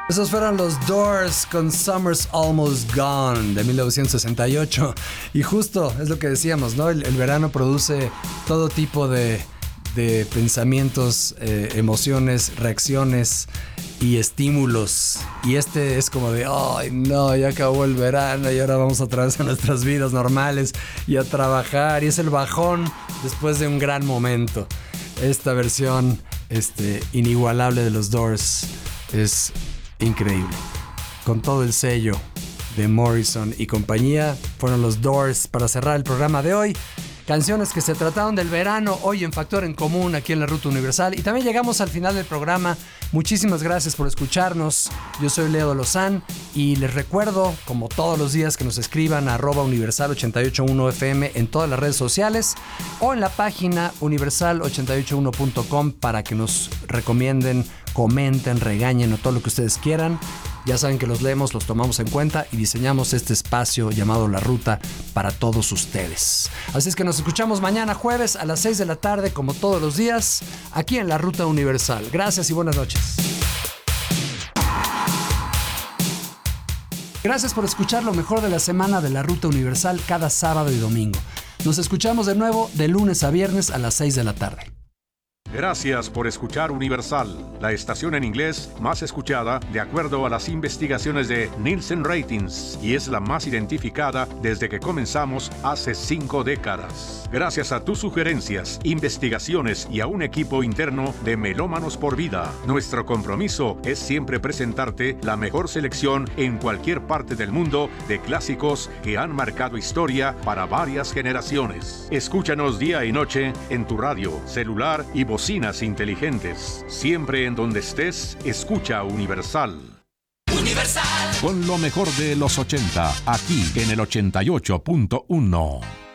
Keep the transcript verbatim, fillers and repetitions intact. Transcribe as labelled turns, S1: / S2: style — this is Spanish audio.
S1: Esos fueron los Doors con Summer's Almost Gone de mil novecientos sesenta y ocho. Y justo es lo que decíamos, ¿no? El, el verano produce todo tipo de, de pensamientos, eh, emociones, reacciones y estímulos. Y este es como de, ay, no, ya acabó el verano y ahora vamos otra vez a nuestras vidas normales y a trabajar. Y es el bajón después de un gran momento. Esta versión este, inigualable de los Doors es increíble. Con todo el sello de Morrison y compañía, fueron los Doors para cerrar el programa de hoy. Canciones que se trataron del verano hoy en Factor en Común aquí en la Ruta Universal. Y también llegamos al final del programa. Muchísimas gracias por escucharnos. Yo soy Leo Lozán y les recuerdo, como todos los días, que nos escriban a arroba universal ochenta y ocho punto uno F M en todas las redes sociales o en la página universal ochenta y ocho uno punto com para que nos recomienden, comenten, regañen o todo lo que ustedes quieran. Ya saben que los leemos, los tomamos en cuenta y diseñamos este espacio llamado La Ruta para todos ustedes. Así es que nos escuchamos mañana jueves a las seis de la tarde, como todos los días, aquí en La Ruta Universal. Gracias y buenas noches. Gracias por escuchar lo mejor de la semana de La Ruta Universal cada sábado y domingo. Nos escuchamos de nuevo de lunes a viernes a las seis de la tarde.
S2: Gracias por escuchar Universal, la estación en inglés más escuchada de acuerdo a las investigaciones de Nielsen Ratings y es la más identificada desde que comenzamos hace cinco décadas. Gracias a tus sugerencias, investigaciones y a un equipo interno de Melómanos por Vida, nuestro compromiso es siempre presentarte la mejor selección en cualquier parte del mundo de clásicos que han marcado historia para varias generaciones. Escúchanos día y noche en tu radio, celular y bocinas inteligentes. Siempre en donde estés, escucha Universal.
S3: Universal.
S4: Con lo mejor de los ochenta, aquí en el ochenta y ocho punto uno.